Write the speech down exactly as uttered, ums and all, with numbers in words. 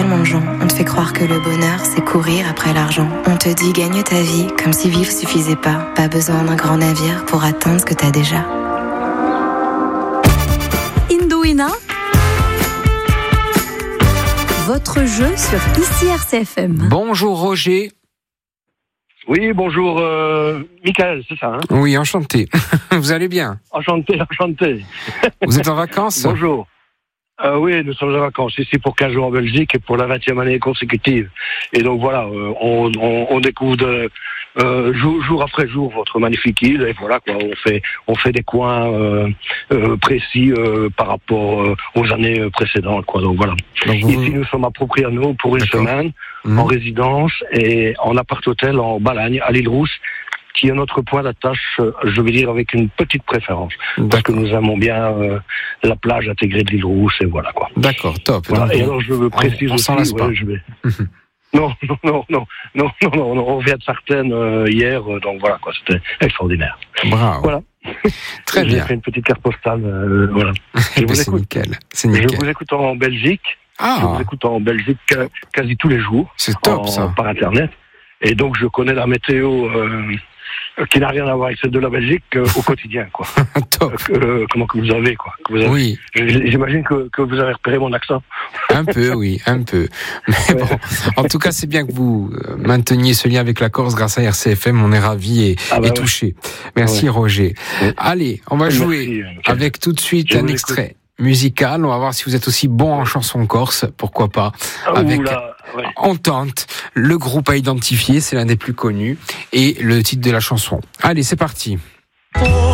mangeant. On te fait croire que le bonheur, c'est courir après l'argent. On te dit gagne ta vie, comme si vivre suffisait pas. Pas besoin d'un grand navire pour atteindre ce que t'as déjà. Indouina, votre jeu sur Ici R C F M. Bonjour Roger. Oui, bonjour, euh, Michael, c'est ça, hein? Oui, enchanté. Vous allez bien? Enchanté, enchanté. Vous êtes en vacances? Bonjour. Euh, oui, nous sommes en vacances ici pour quinze jours en Belgique et pour la vingtième année consécutive. Et donc voilà, euh, on, on, on découvre de, euh, jour, jour après jour votre magnifique île. Et voilà quoi, on fait, on fait des coins euh, euh, précis euh, par rapport euh, aux années précédentes, quoi. Donc voilà. Donc vous... Ici, nous sommes à Propriano pour une D'accord. semaine mmh. en résidence et en appart-hôtel en Balagne à l'île Rousse, qui est notre point d'attache, je veux dire, avec une petite préférence. D'accord. Parce que nous aimons bien euh, la plage intégrée de l'île Rousse, et voilà quoi. D'accord, top. Voilà. Donc, et alors je veux préciser on, on aussi... s'en lasse pas. Ouais, je vais... non, non, non, non, non, non, non, non, on vient de Sartène euh, hier, euh, donc voilà quoi, c'était extraordinaire. Bravo. Voilà. Très J'ai bien. fait une petite carte postale, euh, voilà. Je vous c'est écoute. nickel. C'est nickel. Je vous écoute en Belgique. Ah. Je vous écoute en Belgique quasi tous les jours. C'est top en, ça. Par internet. Et donc je connais la météo... Euh, qui n'a rien à voir avec celle de la Belgique euh, au quotidien, quoi. Top. Euh, comment que vous avez, quoi. Que vous avez. Oui. J'imagine que, que vous avez repéré mon accent. Un peu, oui, un peu. Mais ouais. bon, en tout cas, c'est bien que vous mainteniez ce lien avec la Corse grâce à R C F M. On est ravis et, ah bah et ouais. touchés. Merci, ouais. Roger. Ouais. Allez, on va Merci, jouer okay. avec tout de suite Je un extrait musical. On va voir si vous êtes aussi bon en chanson corse, pourquoi pas. Ah, avec oula. Ouais. On tente. Le groupe à identifier, c'est l'un des plus connus, et le titre de la chanson. Allez, c'est parti.